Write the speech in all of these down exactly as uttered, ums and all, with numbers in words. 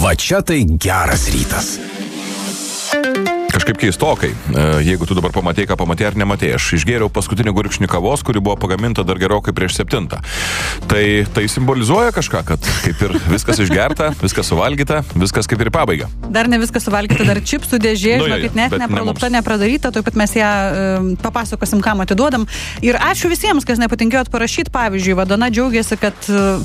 Va čia tai geras rytas. Kažkaip keistokai, jeigu tu dabar pamatėjai, ką pamatėjai ar nematėjai. Aš išgėriau paskutinį gurkšnį kavos, kuri buvo pagaminta dar gerokai prieš septintą. Tai, tai simbolizuoja kažką, kad kaip ir viskas išgerta, viskas suvalgyta, viskas kaip ir į pabaigą. Dar ne viskas suvalgyta, dar čipsų dėžė, Nu, žinokit, jo, jo, net bet nepralupta, ne mums. nepradaryta, tuoj pat mes ją um, papasakosim, kam atiduodam. Ir ačiū visiems, kas nepatingėjot parašyti. Pavyzdžiui, Vadona džiaugiasi, kad uh,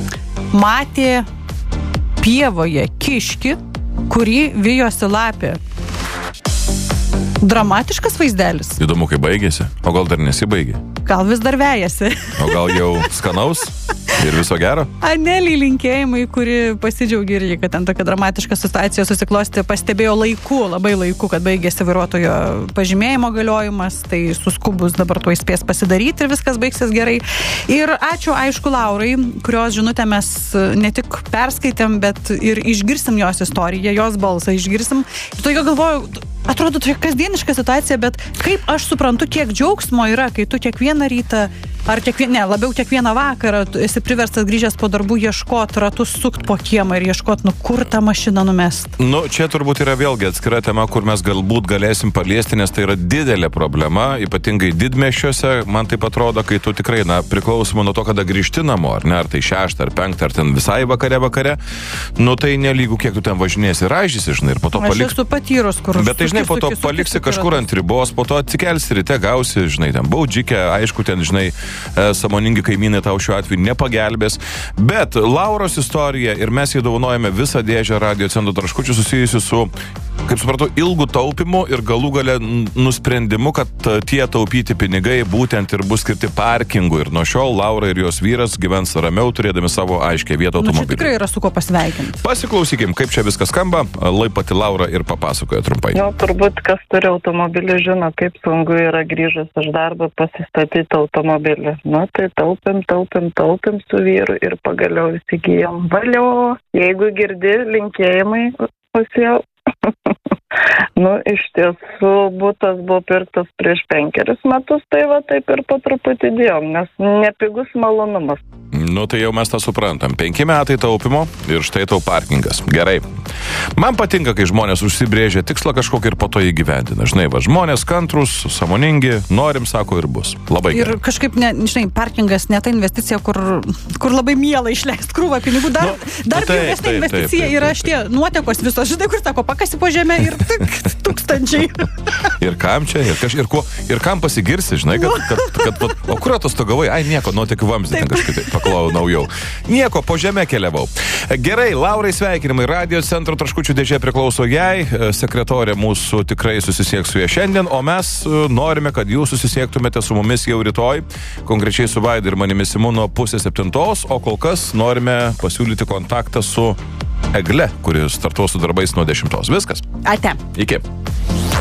matė pievoje kiškį, kurį vijosi lapė. Dramatiškas vaizdelis. Įdomu, kaip baigėsi. O gal dar nesibaigė? Gal vis dar vejasi. O gal jau skanaus ir viso gero? Anelį linkėjimai, kuri pasidžiaugia irgi, kad ten tokia dramatiška situacija susiklosti, pastebėjo laiku, labai laiku, kad baigėsi vairuotojo pažymėjimo galiojimas, tai suskubus dabar tuo įspės pasidaryti ir viskas baigsis gerai. Ir ačiū, aišku, Laurai, kurios žinutę mes ne tik perskaitėm, bet ir išgirsim jos istoriją, jos balsą išgirsim. Ir to jo galvoju, atrodo, tai kasdieniška situacija, bet kaip aš suprantu, kiek džiaugsmo yra, kai tu kiekvieną rytą, ar kiekvien, ne, labiau kiekvieną vakarą tu esi priverstas grįžęs po darbų ieškot, ratus sukt po kiemą ir ieškot, nu kur tą mašiną numest. Nu, čia turbūt yra vėlgi atskira tema, kur mes galbūt galėsim paliesti, nes tai yra didelė problema, ypatingai didmiesčiuose, man taip atrodo, kai tu tikrai, na, priklausomai nuo to, kada grįžti namo, ar ne, ar tai šeštą, ar penktą, ar ten visai vakare vakare, nu tai nelygų, kiek tu ten važinėsi, raižysi, žinai, ir po to paliksi. Aš esu patyrus, kur... Bet tai, žinai, po to paliksi kažkur ant ribos, po to atsikelsi ryte, gausi, žinai, ten baudžikę, aišku, ten, žinai, samoningi kaimynai tau šiuo atveju nepagelbės. Bet Lauros istorija ir mes įdovanojame visą dėžę Radio Centro traškučių susijusių su, kaip supratau, ilgų taupimų ir galų gale nusprendimu, kad tie taupyti pinigai būtent ir bus skirti parkingui. Ir nuo šiol Laura ir jos vyras gyvens ramiau, turėdami savo aiškę vietą automobilį. Nu, čia tikrai yra su ko pasveikinti. Pasiklausykim, kaip čia viskas skamba. Lai pati Laura ir papasakoja trumpai. Nu, turbūt, kas turi automobilį, žino, kaip sunku yra grįžus iš darbo pasistatyti automobilį. Nu, tai taupim, taupim, taupim su vyru ir pagaliau įsigijom. Valio, jeigu girdi, linkėjimai pusiau. Nu, iš tiesų, butas buvo pirktas prieš penkerius metus, tai va taip ir po truputį dėjom, nes nepigus malonumas. Nu, tai jau mes tą suprantam. Penki metai taupimo ir štai tau parkingas. Gerai. Man patinka, kai žmonės užsibrėžia tikslą kažkokį ir po to įgyvendina. Žinai, va, žmonės kantrus, sąmoningi, norim, sako, ir bus. Labai gerai. Ir kažkaip, ne, žinai, parkingas ne ta investicija, kur, kur labai miela išleisti krūvą pinigų. Dar, nu, dar taip, pigesnė taip, investicija taip, taip, yra taip, šitie nuotekos visos. Žinai, kur sako, pakasi po žemę ir tik tūkstančiai. Ir kam čia, ir, kaž, ir, ko, ir kam pasigirsi, žinai, kad, kad, kad, kad o kur atostogavai? Ai, nieko, nuotekių vamzdį ten kažkaip taip paklau naujau. Nieko, po žemę keliavau. Gerai, Laurai sveikinimai. Radio Centro traškučių dėžė priklauso jai. Sekretorė mūsų tikrai susisieks su ja šiandien, o mes norime, kad jūs susisiektumėte su mumis jau rytoj, konkrečiai su Vaida ir manimi Simūno pusė septintos, o kol kas norime pasiūlyti kontaktą su Egle, kuris startuos su darbais nuo dešimtos. Viskas. Ate. Iki.